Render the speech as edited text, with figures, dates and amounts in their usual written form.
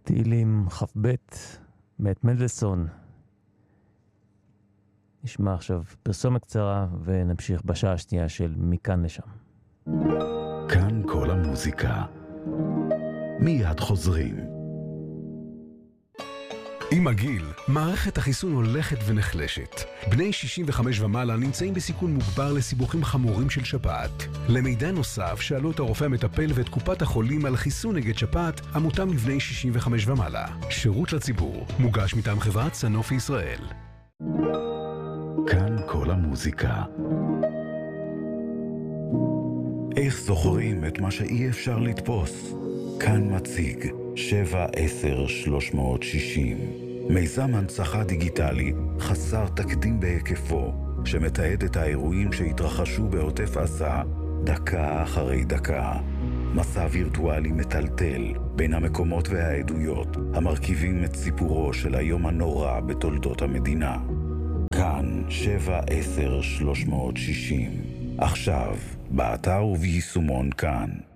תהילים כ"ב מאת מנדלסון. נשמע עכשיו פרסומת קצרה ונמשיך בשעה השנייה של מכאן לשם. כאן כל המוזיקה. מיד חוזרים. עם הגיל, מערכת החיסון הולכת ונחלשת. בני 65 ומעלה נמצאים בסיכון מוגבר לסיבוכים חמורים של שפעת. למידע נוסף, שאלו את הרופא המטפל ואת קופת החולים על חיסון נגד שפעת המותאם לבני 65 ומעלה. שירות לציבור, מוגש מטעם חברת סנופי ישראל. כאן כל המוזיקה. איך זוכרים את מה שאי אפשר לתפוס? כאן מציג 7-10-360, מיזם הנצחה דיגיטלי חסר תקדים בהיקפו, שמתעד את האירועים שהתרחשו בעוטף עזה דקה אחרי דקה. מסע וירטואלי מטלטל בין המקומות והעדויות המרכיבים את סיפורו של היום הנורא בתולדות המדינה. כאן 7-10-360, עכשיו באתר וביישומון כאן.